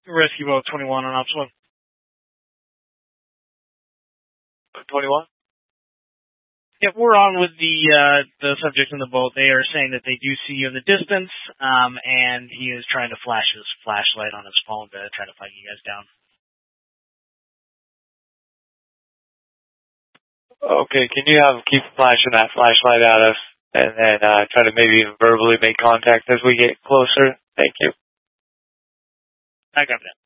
Rescue Boat 21 on Ops 1. 21? Yep, we're on with the subject in the boat. They are saying that they do see you in the distance, and he is trying to flash his flashlight on his phone to try to find you guys down. Okay, can you keep flashing that flashlight at us, and then try to maybe even verbally make contact as we get closer? Thank you. I got that.